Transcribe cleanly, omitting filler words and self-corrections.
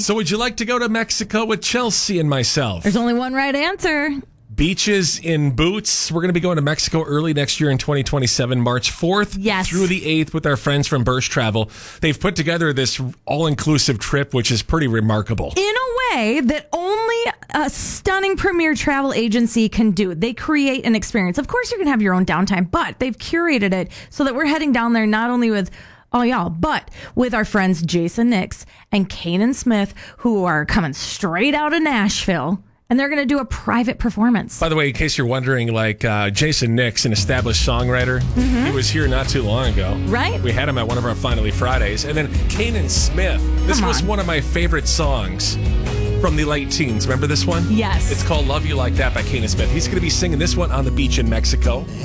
So would you like to go to Mexico with Chelsea and myself? There's only one right answer. Beaches in Boots. We're going to be going to Mexico early next year in 2027, March 4th through the 8th with our friends from Bursch Travel. They've put together this all-inclusive trip, which is pretty remarkable. In a way that only a stunning premier travel agency can do. They create an experience. Of course, you're going to have your own downtime, but they've curated it so that we're heading down there not only with all y'all, but with our friends Jason Nix and Kanan Smith, who are coming straight out of Nashville. And they're going to do a private performance. By the way, in case you're wondering, Jason Nix, an established songwriter, he was here not too long ago. Right. We had him at one of our Finally Fridays. And then Kanan Smith. This was one of my favorite songs from the late teens. Remember this one? Yes. It's called Love You Like That by Kanan Smith. He's going to be singing this one on the beach in Mexico.